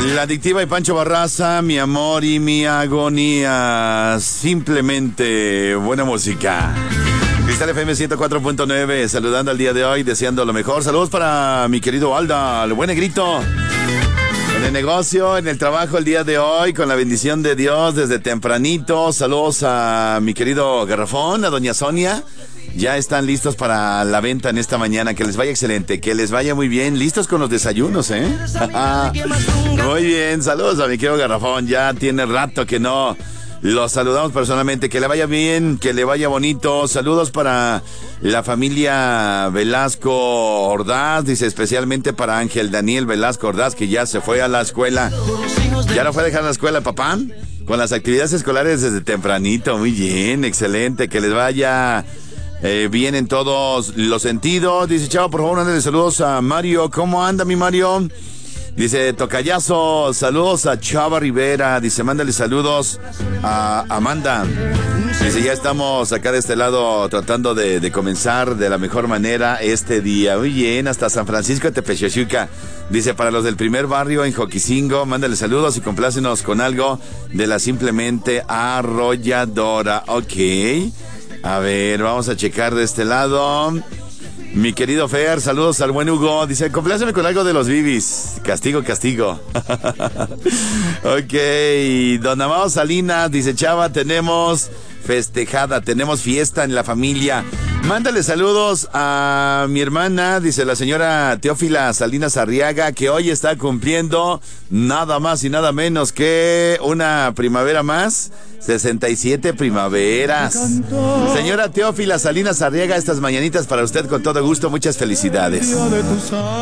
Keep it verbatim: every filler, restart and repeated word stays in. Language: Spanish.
La Adictiva y Pancho Barraza, mi amor y mi agonía. Simplemente buena música. Cristal F M ciento cuatro punto nueve, saludando al día de hoy, deseando lo mejor. Saludos para mi querido Alda, el buen negrito. En el negocio, en el trabajo el día de hoy, con la bendición de Dios desde tempranito. Saludos a mi querido Garrafón, a doña Sonia. Ya están listos para la venta en esta mañana. Que les vaya excelente, que les vaya muy bien. Listos con los desayunos, ¿eh? Muy bien, saludos a mi querido Garrafón. Ya tiene rato que no los saludamos personalmente. Que le vaya bien, que le vaya bonito. Saludos para la familia Velasco Ordaz. Dice especialmente para Ángel Daniel Velasco Ordaz, que ya se fue a la escuela. ¿Ya no fue a dejar la escuela, papá? Con las actividades escolares desde tempranito. Muy bien, excelente. Que les vaya... Eh, bien en todos los sentidos. Dice, chavo, por favor, mándale saludos a Mario. ¿Cómo anda mi Mario? Dice, tocayazo, saludos a Chava Rivera. Dice, mándale saludos a Amanda. Dice, ya estamos acá de este lado tratando de, de comenzar de la mejor manera este día. Muy bien, hasta San Francisco de Tepechochuca. Dice, para los del primer barrio en Joquicingo, mándale saludos y complácenos con algo de la simplemente arrolladora. Ok. A ver, vamos a checar de este lado. Mi querido Fer, saludos al buen Hugo. Dice, compláceme con algo de los Bibis. Castigo, castigo. Ok, don Amado Salinas, dice, Chava, tenemos festejada, tenemos fiesta en la familia. Mándale saludos a mi hermana, dice la señora Teófila Salinas Arriaga, que hoy está cumpliendo nada más y nada menos que una primavera más. sesenta y siete primaveras. Señora Teófila Salinas Arriaga, estas mañanitas para usted con todo gusto. Muchas felicidades.